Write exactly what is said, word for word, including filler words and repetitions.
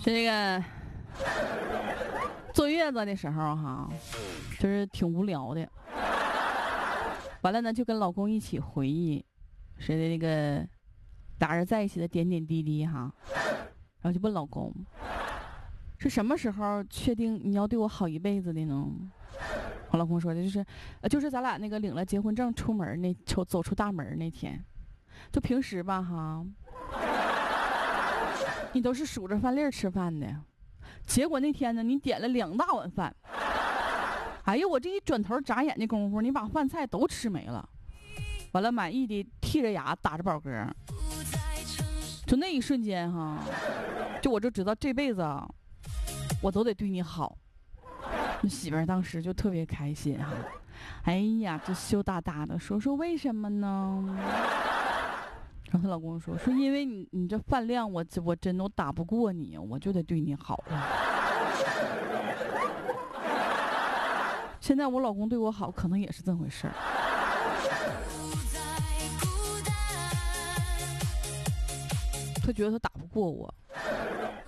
这个坐月子的时候哈，就是挺无聊的。完了呢，就跟老公一起回忆，谁的那个俩人在一起的点点滴滴哈，然后就问老公，是什么时候确定你要对我好一辈子的呢？我老公说的就是，呃，就是咱俩那个领了结婚证出门那走走出大门那天，就平时吧哈，你都是数着饭粒吃饭的，结果那天呢，你点了两大碗饭。哎呦，我这一转头眨眼的功夫，你把饭菜都吃没了，完了满意的剔着牙打着饱嗝，就那一瞬间哈，就我就知道这辈子啊，我都得对你好。我媳妇儿当时就特别开心哈，哎呀，这羞答答的说说为什么呢？然后她老公说说因为你你这饭量我我真都打不过你，我就得对你好了。现在我老公对我好，可能也是这么回事儿。他觉得他打不过我，